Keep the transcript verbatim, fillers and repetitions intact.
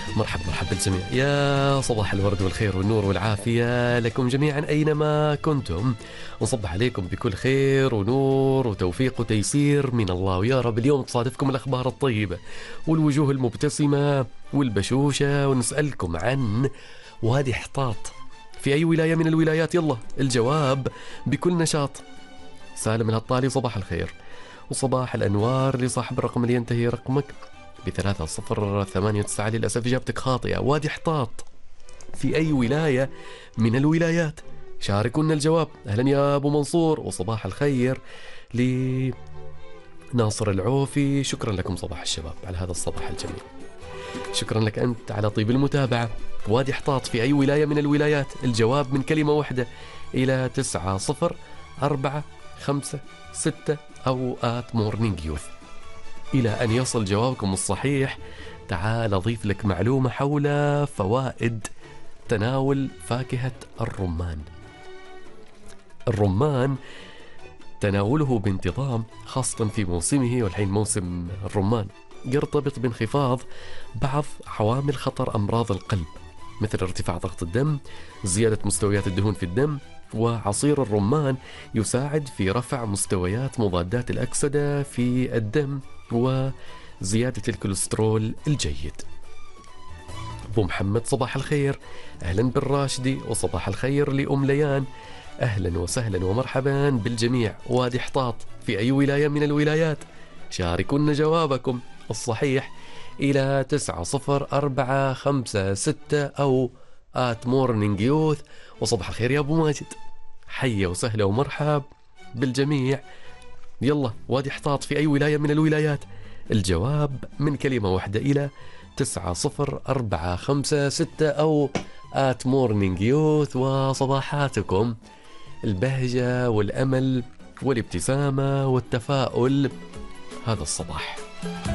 مرحب مرحب بالجميع، يا صباح الورد والخير والنور والعافية لكم جميعا أينما كنتم. ونصبح عليكم بكل خير ونور وتوفيق وتيسير من الله، ويا رب اليوم تصادفكم الأخبار الطيبة والوجوه المبتسمة والبشوشة. ونسألكم عن وادي حطاط في أي ولاية من الولايات؟ يلا الجواب بكل نشاط. سالم الهطالي صباح الخير وصباح الأنوار لصاحب الرقم اللي ينتهي رقمك بثلاثة صفر ثمانية تسعة. للأسف إجابتك خاطئة. وادي حطاط في أي ولاية من الولايات؟ شاركونا الجواب. أهلا يا أبو منصور وصباح الخير لناصر العوفي. شكرا لكم صباح الشباب على هذا الصباح الجميل. شكرا لك أنت على طيب المتابعة. وادي حطاط في أي ولاية من الولايات؟ الجواب من كلمة واحدة إلى تسعة صفر أربعة خمسة ستة أو آت مورنينج يوث. إلى أن يصل جوابكم الصحيح تعال أضيف لك معلومة حول فوائد تناول فاكهة الرمان. الرمان تناوله بانتظام خاصة في موسمه، والحين موسم الرمان، يرتبط بانخفاض بعض عوامل خطر أمراض القلب مثل ارتفاع ضغط الدم، زيادة مستويات الدهون في الدم. وعصير الرمان يساعد في رفع مستويات مضادات الأكسدة في الدم وزيادة الكوليسترول الجيد. أبو محمد صباح الخير، أهلا بالراشدي وصباح الخير لأم ليان. أهلا وسهلا ومرحبا بالجميع. وادي حطاط في أي ولاية من الولايات؟ شاركونا جوابكم الصحيح إلى تسعة صفر أربعة خمسة ستة أو آت مورنينج يوث. وصباح الخير يا أبو ماجد، حيا وسهلا ومرحب بالجميع. يلا وادي حطاط في أي ولاية من الولايات؟ الجواب من كلمة واحدة إلى تسعة صفر أربعة خمسة ستة أو آت مورنينج يوث. وصباحاتكم البهجة والأمل والابتسامة والتفاؤل هذا الصباح.